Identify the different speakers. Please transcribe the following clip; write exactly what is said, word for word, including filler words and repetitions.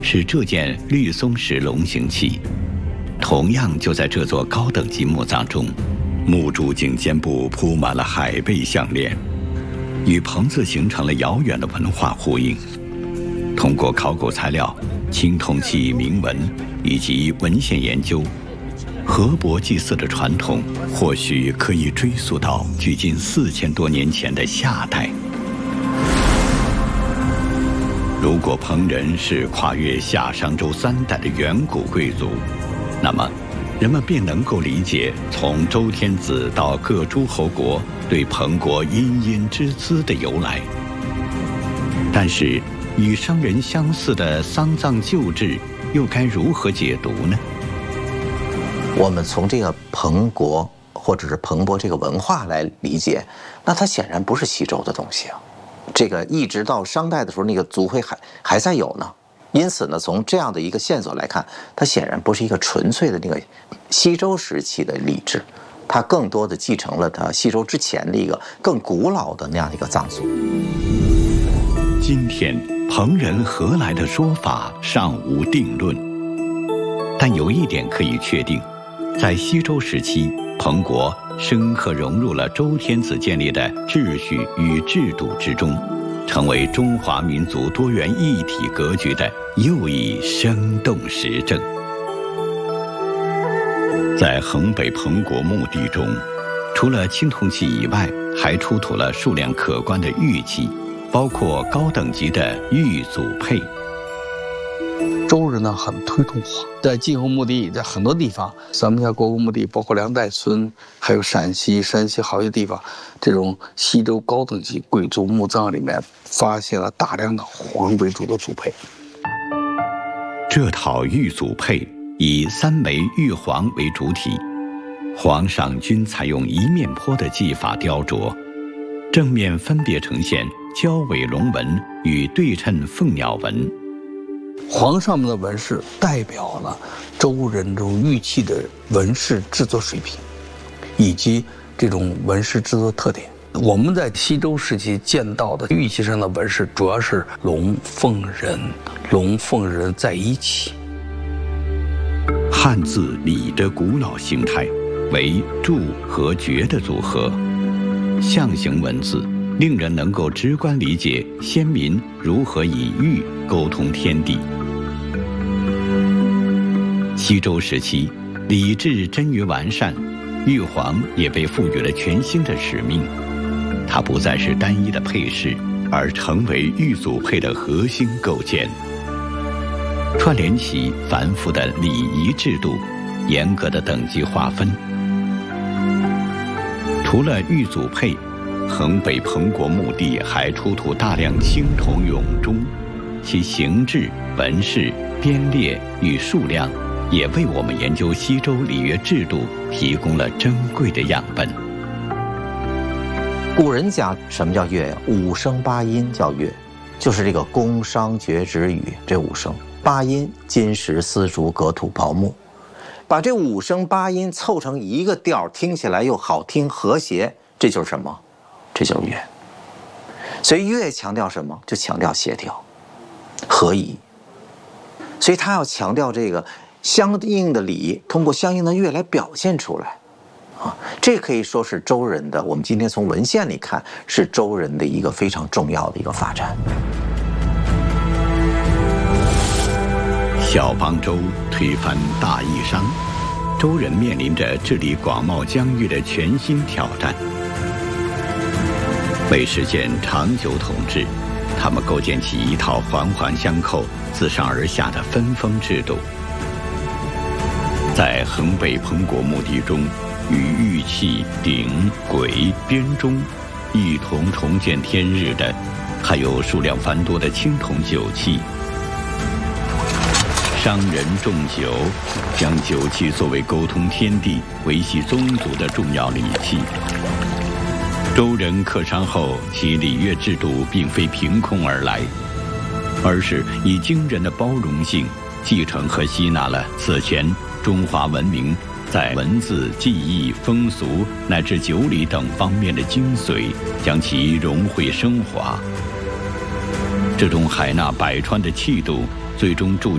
Speaker 1: 是这件绿松石龙形器。同样就在这座高等级墓葬中，墓柱颈肩部铺满了海贝项链，与棚子形成了遥远的文化呼应。通过考古材料、青铜器铭文以及文献研究，河伯祭祀的传统或许可以追溯到距今四千多年前的夏代。如果彭人是跨越夏商周三代的远古贵族，那么人们便能够理解从周天子到各诸侯国对彭国殷殷之资的由来。但是与商人相似的丧葬旧制又该如何解读呢？
Speaker 2: 我们从这个彭国或者是彭伯这个文化来理解，那它显然不是西周的东西啊。这个一直到商代的时候，那个族徽还还在有呢。因此呢，从这样的一个线索来看，它显然不是一个纯粹的那个西周时期的礼制，它更多的继承了它西周之前的一个更古老的那样的一个葬俗。
Speaker 1: 今天彭人何来的说法尚无定论，但有一点可以确定，在西周时期，彭国深刻融入了周天子建立的秩序与制度之中，成为中华民族多元一体格局的又一生动实证。在衡北彭国墓地中，除了青铜器以外，还出土了数量可观的玉器，包括高等级的玉祖佩。
Speaker 3: 周人呢很推崇黄，在晋侯墓地，在很多地方，咱们家国公墓地，包括梁代村，还有陕西、山西好些地方，这种西周高等级贵族墓葬里面发现了大量的黄为主的祖佩。
Speaker 1: 这套玉祖佩以三枚玉黄为主体，黄上均采用一面坡的技法雕琢，正面分别呈现交尾龙纹与对称凤鸟纹。
Speaker 3: 黄上面的纹饰代表了周人这种玉器的纹饰制作水平，以及这种纹饰制作特点。我们在西周时期见到的玉器上的纹饰，主要是龙、凤、人，龙、凤、人在一起。
Speaker 1: 汉字礼的古老形态为祝和绝的组合，象形文字令人能够直观理解先民如何以玉沟通天地。西周时期，礼制臻于完善，玉黄也被赋予了全新的使命。它不再是单一的配饰，而成为玉祖佩的核心构件，串联起繁复的礼仪制度，严格的等级划分。除了玉祖佩，衡北彭国墓地还出土大量青铜俑钟，其形制、纹饰、编列与数量，也为我们研究西周礼乐制度提供了珍贵的样本。
Speaker 2: 古人讲什么叫乐呀？五声八音叫乐，就是这个宫商角徵羽这五声。八音金石丝竹葛土刨木，把这五声八音凑成一个调，听起来又好听和谐，这就是什么？这就是乐。所以乐强调什么？就强调协调、合一。所以他要强调这个相应的礼，通过相应的乐来表现出来。啊，这可以说是周人的，我们今天从文献里看，是周人的一个非常重要的一个发展。
Speaker 1: 小邦周推翻大义商，周人面临着治理广袤疆域的全新挑战。为实现长久统治，他们构建起一套环环相扣、自上而下的分封制度。在衡北彭国墓地中，与玉器、鼎、簋、编钟一同重见天日的，还有数量繁多的青铜酒器。商人重酒，将酒器作为沟通天地、维系宗族的重要礼器。周人克商后，其礼乐制度并非凭空而来，而是以惊人的包容性继承和吸纳了此前中华文明在文字、技艺、风俗乃至酒礼等方面的精髓，将其融会升华。这种海纳百川的气度，最终铸